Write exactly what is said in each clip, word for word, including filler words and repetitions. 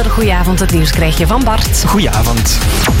speler. Goedenavond, het nieuws krijg je van Bart. Goedenavond.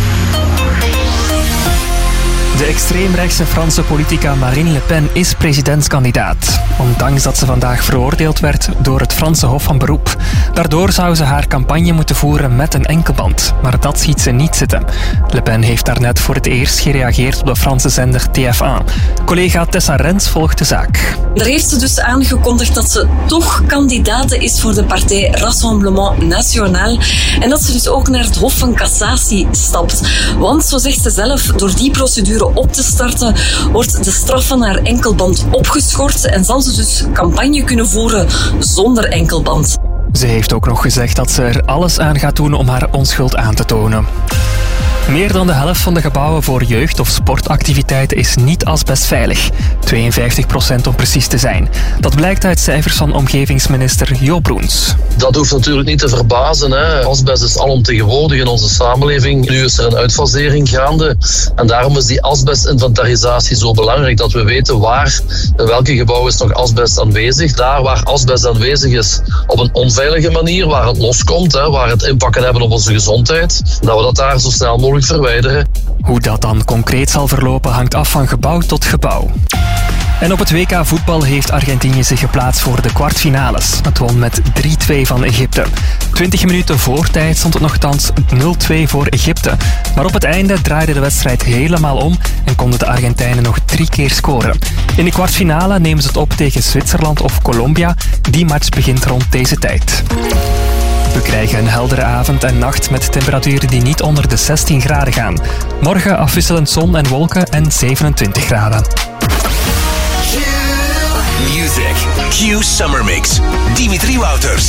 De extreemrechtse Franse politica Marine Le Pen is presidentskandidaat. Ondanks dat ze vandaag veroordeeld werd door het Franse Hof van Beroep. Daardoor zou ze haar campagne moeten voeren met een enkelband. Maar dat ziet ze niet zitten. Le Pen heeft daarnet voor het eerst gereageerd op de Franse zender T F één. Collega Tessa Rens volgt de zaak. Daar heeft ze dus aangekondigd dat ze toch kandidaat is voor de partij Rassemblement National. En dat ze dus ook naar het Hof van Cassatie stapt. Want, zo zegt ze zelf, door die procedure op te starten, wordt de straf van haar enkelband opgeschort en zal ze dus campagne kunnen voeren zonder enkelband. Ze heeft ook nog gezegd dat ze er alles aan gaat doen om haar onschuld aan te tonen. Meer dan de helft van de gebouwen voor jeugd- of sportactiviteiten is niet asbestveilig. tweeënvijftig procent om precies te zijn. Dat blijkt uit cijfers van omgevingsminister Jo Broens. Dat hoeft natuurlijk niet te verbazen. Hè. Asbest is alomtegenwoordig in onze samenleving. Nu is er een uitfasering gaande. En daarom is die asbestinventarisatie zo belangrijk. Dat we weten waar, in welke gebouw is nog asbest aanwezig. Daar waar asbest aanwezig is op een onveilige manier, waar het loskomt, hè, waar het impact kan hebben op onze gezondheid. Dat we dat daar zo snel mogelijk verwijderen. Hoe dat dan concreet zal verlopen hangt af van gebouw tot gebouw. En op het W K voetbal heeft Argentinië zich geplaatst voor de kwartfinales. Het won met drie twee van Egypte. twintig minuten voor tijd stond het nogthans nul twee voor Egypte. Maar op het einde draaide de wedstrijd helemaal om en konden de Argentijnen nog drie keer scoren. In de kwartfinale nemen ze het op tegen Zwitserland of Colombia. Die match begint rond deze tijd. We krijgen een heldere avond en nacht met temperaturen die niet onder de zestien graden gaan. Morgen afwisselend zon en wolken en zevenentwintig graden. Music. Q Summer Mix. Dimitri Wouters.